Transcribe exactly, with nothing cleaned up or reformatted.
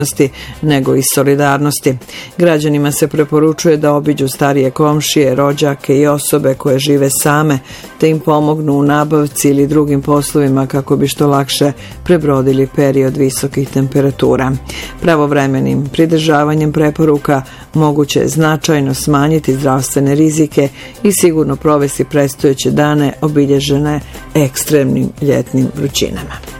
nego i solidarnosti. Građanima se preporučuje da obiđu starije komšije, rođake i osobe koje žive same, te im pomognu u nabavci ili drugim poslovima kako bi što lakše prebrodili period visokih temperatura. Pravovremenim pridržavanjem preporuka moguće je značajno smanjiti zdravstvene rizike i sigurno provesti predstojeće dane obilježene ekstremnim ljetnim vrućinama.